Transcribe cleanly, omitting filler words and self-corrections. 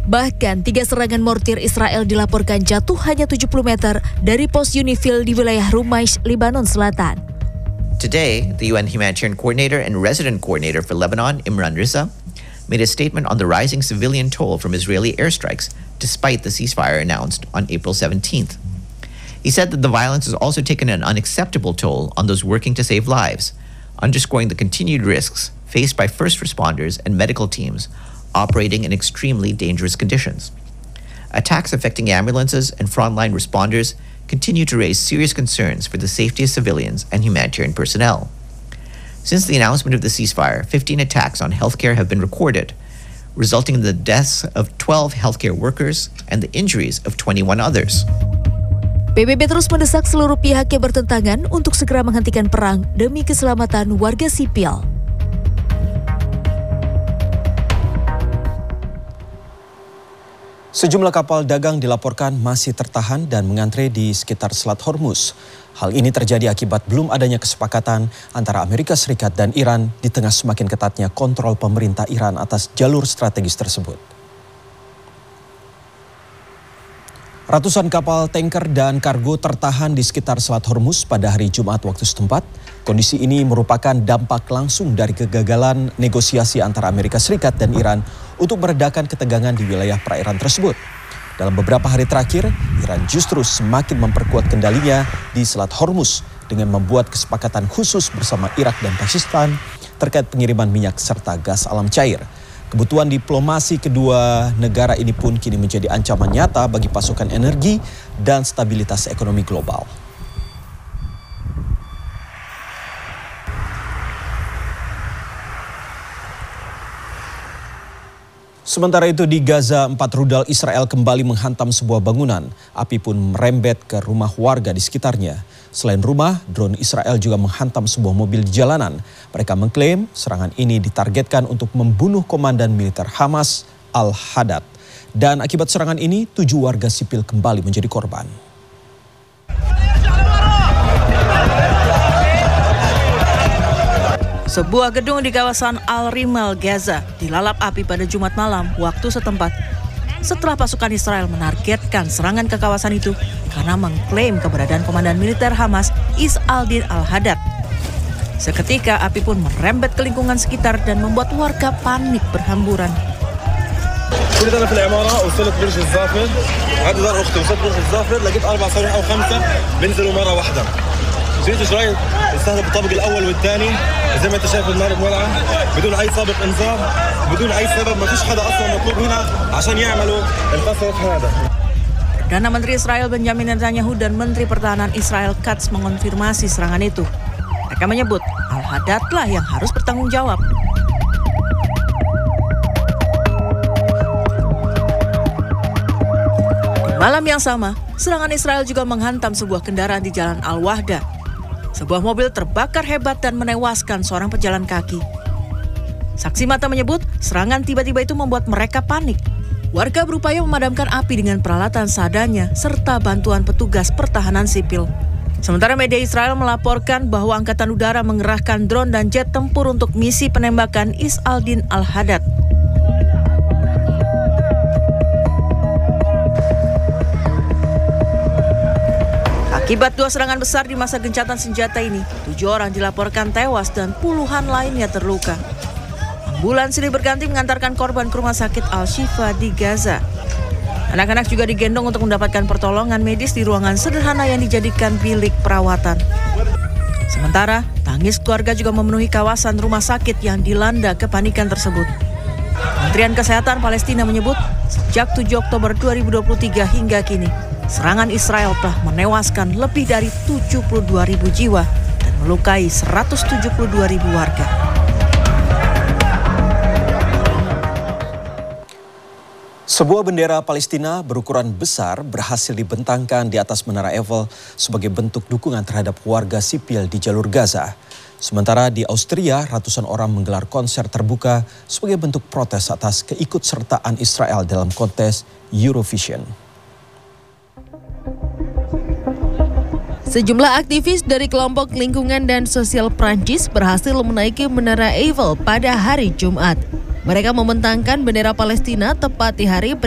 Bahkan 3 serangan mortir Israel dilaporkan jatuh hanya 70 meter dari pos Unifil di wilayah Rumaish, Lebanon Selatan. Today, the UN Humanitarian Coordinator and Resident Coordinator for Lebanon, Imran Rissa, made a statement on the rising civilian toll from Israeli airstrikes despite the ceasefire announced on April 17th. He said that the violence has also taken an unacceptable toll on those working to save lives, underscoring the continued risks faced by first responders and medical teams operating in extremely dangerous conditions. Attacks affecting ambulances and frontline responders continue to raise serious concerns for the safety of civilians and humanitarian personnel. Since the announcement of the ceasefire, 15 attacks on healthcare have been recorded, resulting in the deaths of 12 healthcare workers and the injuries of 21 others. PBB terus mendesak seluruh pihak yang bertentangan untuk segera menghentikan perang demi keselamatan warga sipil. Sejumlah kapal dagang dilaporkan masih tertahan dan mengantre di sekitar Selat Hormuz. Hal ini terjadi akibat belum adanya kesepakatan antara Amerika Serikat dan Iran di tengah semakin ketatnya kontrol pemerintah Iran atas jalur strategis tersebut. Ratusan kapal tanker dan kargo tertahan di sekitar Selat Hormuz pada hari Jumat waktu setempat. Kondisi ini merupakan dampak langsung dari kegagalan negosiasi antara Amerika Serikat dan Iran untuk meredakan ketegangan di wilayah perairan tersebut. Dalam beberapa hari terakhir, Iran justru semakin memperkuat kendalinya di Selat Hormuz dengan membuat kesepakatan khusus bersama Irak dan Pakistan terkait pengiriman minyak serta gas alam cair. Kebutuhan diplomasi kedua negara ini pun kini menjadi ancaman nyata bagi pasokan energi dan stabilitas ekonomi global. Sementara itu di Gaza, 4 rudal Israel kembali menghantam sebuah bangunan. Api pun merembet ke rumah warga di sekitarnya. Selain rumah, drone Israel juga menghantam sebuah mobil di jalanan. Mereka mengklaim serangan ini ditargetkan untuk membunuh komandan militer Hamas, Al-Haddad. Dan akibat serangan ini, 7 warga sipil kembali menjadi korban. Sebuah gedung di kawasan Al-Rimal, Gaza dilalap api pada Jumat malam waktu setempat setelah pasukan Israel menargetkan serangan ke kawasan itu karena mengklaim keberadaan komandan militer Hamas Is al-Din al-Haddad. Seketika api pun merembet ke lingkungan sekitar dan membuat warga panik berhamburan. كنت انا في العماره وصلت برج الزافر هذا دار اختي وصلت برج الزافر لقيت 4 صواريخ او 5 بينزلوا مره واحده جيت شوي استهدف الطابق الاول والثاني زي ما انت شايف النار مولعه بدون اي سابق انذار بدون اي سبب ما فيش حدا اصلا مطلوب هنا عشان يعملوا القصف هذا. Perdana Menteri Israel Benjamin Netanyahu dan Menteri Pertahanan Israel Katz mengonfirmasi serangan itu. Mereka menyebut Al-Haddad lah yang harus bertanggung jawab. Malam yang sama, serangan Israel juga menghantam sebuah kendaraan di Jalan Al-Wahda. Sebuah mobil terbakar hebat dan menewaskan seorang pejalan kaki. Saksi mata menyebut serangan tiba-tiba itu membuat mereka panik. Warga berupaya memadamkan api dengan peralatan seadanya serta bantuan petugas pertahanan sipil. Sementara media Israel melaporkan bahwa Angkatan Udara mengerahkan drone dan jet tempur untuk misi penembakan Is al-Din al-Haddad. Akibat 2 serangan besar di masa gencatan senjata ini, 7 orang dilaporkan tewas dan puluhan lainnya terluka. Ambulans silih berganti mengantarkan korban ke rumah sakit Al-Shifa di Gaza. Anak-anak juga digendong untuk mendapatkan pertolongan medis di ruangan sederhana yang dijadikan bilik perawatan. Sementara, tangis keluarga juga memenuhi kawasan rumah sakit yang dilanda kepanikan tersebut. Kementerian Kesehatan Palestina menyebut, sejak 7 Oktober 2023 hingga kini, serangan Israel telah menewaskan lebih dari 72.000 jiwa dan melukai 172.000 warga. Sebuah bendera Palestina berukuran besar berhasil dibentangkan di atas Menara Eiffel sebagai bentuk dukungan terhadap warga sipil di jalur Gaza. Sementara di Austria, ratusan orang menggelar konser terbuka sebagai bentuk protes atas keikutsertaan Israel dalam kontes Eurovision. Sejumlah aktivis dari kelompok lingkungan dan sosial Prancis berhasil menaiki Menara Eiffel pada hari Jumat. Mereka membentangkan bendera Palestina tepat di hari